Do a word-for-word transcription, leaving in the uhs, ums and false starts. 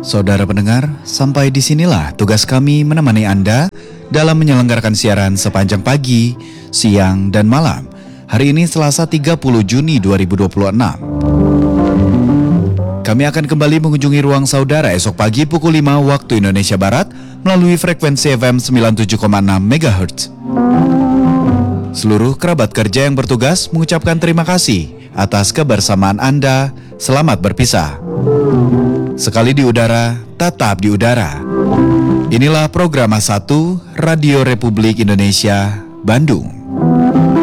Saudara pendengar, sampai disinilah tugas kami menemani Anda dalam menyelenggarakan siaran sepanjang pagi, siang, dan malam. Hari ini Selasa tiga puluh Juni dua ribu dua puluh enam. Kami akan kembali mengunjungi ruang saudara esok pagi pukul lima waktu Indonesia Barat melalui frekuensi F M sembilan puluh tujuh koma enam megahertz. Seluruh kerabat kerja yang bertugas mengucapkan terima kasih atas kebersamaan Anda. Selamat berpisah. Sekali di udara, tetap di udara. Inilah program A satu Radio Republik Indonesia, Bandung.